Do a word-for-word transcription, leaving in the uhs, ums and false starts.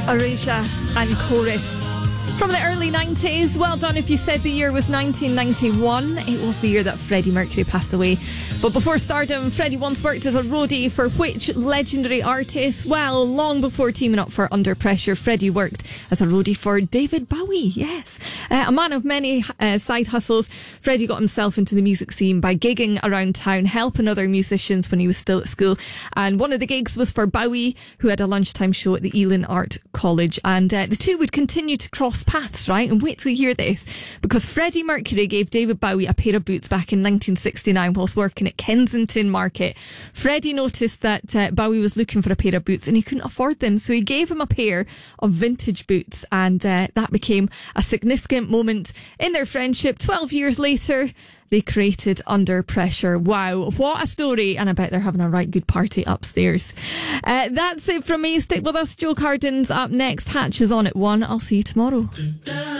Arisha and Chorus. From the early nineties, well done if you said the year was nineteen ninety-one. It was the year that Freddie Mercury passed away. But before stardom, Freddie once worked as a roadie for which legendary artist? Well, long before teaming up for Under Pressure, Freddie worked as a roadie for David Bowie, yes. Uh, a man of many uh, side hustles, Freddie got himself into the music scene by gigging around town, helping other musicians when he was still at school. And one of the gigs was for Bowie, who had a lunchtime show at the Ealing Art College. And uh, the two would continue to cross paths, right? And wait till you hear this, because Freddie Mercury gave David Bowie a pair of boots back in nineteen sixty-nine whilst working at Kensington Market. Freddie noticed that uh, Bowie was looking for a pair of boots and he couldn't afford them, so he gave him a pair of vintage boots, and uh, that became a significant moment in their friendship. twelve years later, they created Under Pressure. Wow, what a story. And I bet they're having a right good party upstairs. Uh, that's it from me. Stick with us. Joe Carden's up next. Hatch is on at one. I'll see you tomorrow.